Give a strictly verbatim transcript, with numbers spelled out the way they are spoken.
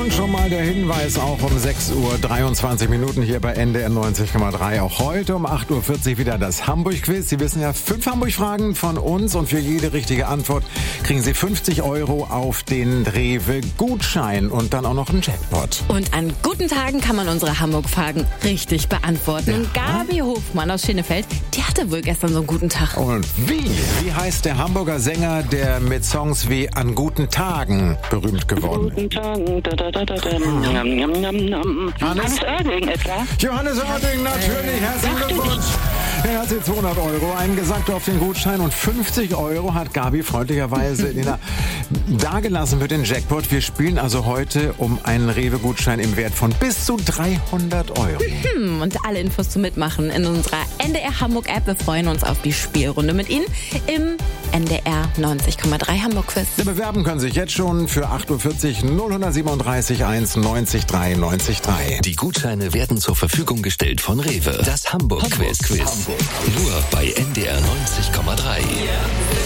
Und schon mal der Hinweis auch um sechs Uhr dreiundzwanzig Minuten hier bei N D R neunzig Komma drei. Auch heute um acht Uhr vierzig wieder das Hamburg-Quiz. Sie wissen ja, fünf Hamburg-Fragen von uns und für jede richtige Antwort kriegen Sie fünfzig Euro auf den Rewe-Gutschein und dann auch noch einen Jackpot. Und an guten Tagen kann man unsere Hamburg-Fragen richtig beantworten. Ja. Und Gabi Hofmann aus Schenefeld, die hatte wohl gestern so einen guten Tag. Und wie? Wie heißt der Hamburger Sänger, der mit Songs wie An guten Tagen berühmt geworden ist? Guten Tag, da, da, da, da, da. Nam, nam, nam, nam. Hannes Oerding etwa? Johannes Oerding, natürlich. Herzlichen Glückwunsch. Er hat jetzt zweihundert Euro eingesackt auf den Gutschein und fünfzig Euro hat Gabi freundlicherweise dagelassen für den Jackpot. Wir spielen also heute um einen Rewe-Gutschein im Wert von bis zu dreihundert Euro. Hm, und alle Infos zum Mitmachen in unserer N D R Hamburg App. Wir freuen uns auf die Spielrunde mit Ihnen im N D R neunzig Komma drei Hamburg Quiz. Sie bewerben können sich jetzt schon für acht Uhr vierzig null sieben drei eins neunzig drei neunzig drei. Die Gutscheine werden zur Verfügung gestellt von Rewe. Das Hamburg Quiz. Hamburg. Nur bei N D R neunzig Komma drei.